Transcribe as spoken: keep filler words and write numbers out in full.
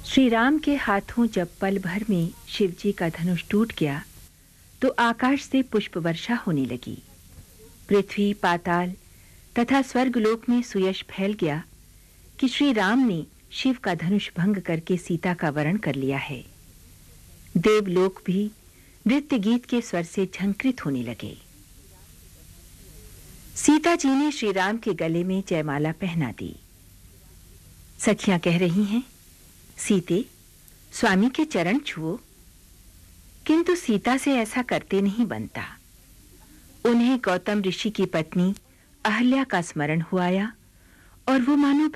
श्री राम के हाथों जब पल भर में शिवजी का धनुष टूट गया तो आकाश से पुष्प वर्षा होने लगी। पृथ्वी, पाताल तथा स्वर्गलोक में सुयश फैल गया कि श्री राम ने शिव का धनुष भंग करके सीता का वरण कर लिया है। देवलोक भी नृत्य गीत के स्वर से झंकृत होने लगे। सीता जी ने श्री राम के गले में जयमाला पहना दी। सखियां कह रही हैं, सीते, स्वामी के चरण छुओ। किंतु सीता से ऐसा करते नहीं बनता। उन्हें गौतम ऋषि की पत्नी अहल्या का स्मरण हुआया और वो मानो